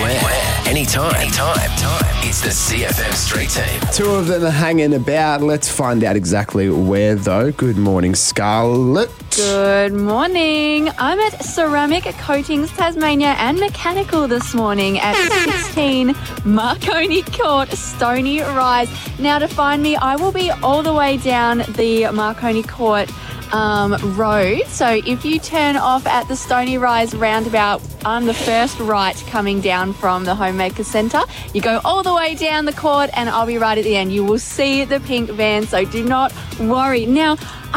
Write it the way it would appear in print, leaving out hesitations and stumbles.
anywhere, anytime. It's the CFM Street Team. Two of them are hanging about. Let's find out exactly where, though. Good morning, Scarlett. Good morning. I'm at Ceramic Coatings Tasmania and Mechanical this morning at 16 Marconi Court, Stony Rise. Now, to find me, I will be all the way down the Marconi Court road. So if you turn off at the Stony Rise roundabout, I'm the first right coming down from the Homemaker Centre. You go all the way down the court and I'll be right at the end. You will see the pink van, so do not worry. Now,